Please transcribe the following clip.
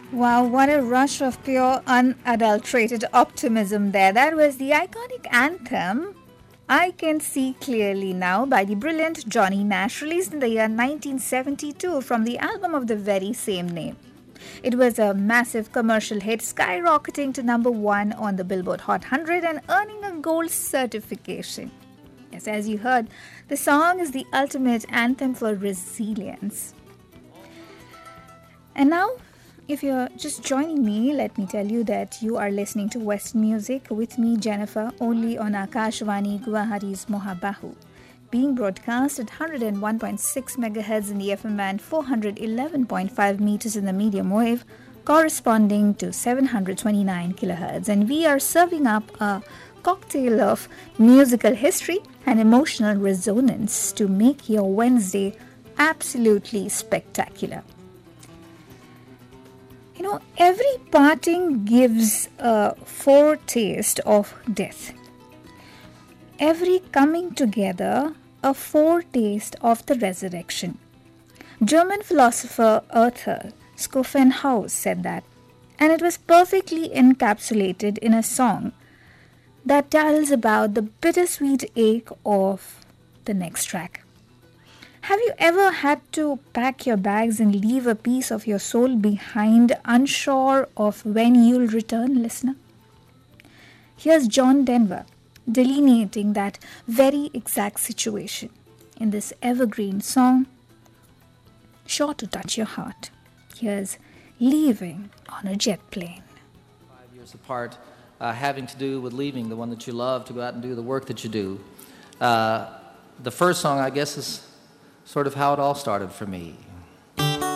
Wow, what a rush of pure, unadulterated optimism there. That was the iconic anthem, I Can See Clearly Now, by the brilliant Johnny Nash, released in the year 1972 from the album of the very same name. It was a massive commercial hit, skyrocketing to number one on the Billboard Hot 100 and earning a gold certification. Yes, as you heard, the song is the ultimate anthem for resilience. And now, if you're just joining me, let me tell you that you are listening to West Music with me, Jennifer, only on Akashvani Guwahati's Mohabahu, being broadcast at 101.6 MHz in the FM band, 411.5 meters in the medium wave, corresponding to 729 kHz. And we are serving up a cocktail of musical history and emotional resonance to make your Wednesday absolutely spectacular. You know, every parting gives a foretaste of death. Every coming together, a foretaste of the resurrection. German philosopher Arthur Schopenhauer said that, and it was perfectly encapsulated in a song that tells about the bittersweet ache of the next track. Have you ever had to pack your bags and leave a piece of your soul behind, unsure of when you'll return, listener? Here's John Denver delineating that very exact situation in this evergreen song, sure to touch your heart. Here's Leaving on a Jet Plane. 5 years apart, having to do with leaving the one that you love to go out and do the work that you do. The first song, I guess, is sort of how it all started for me.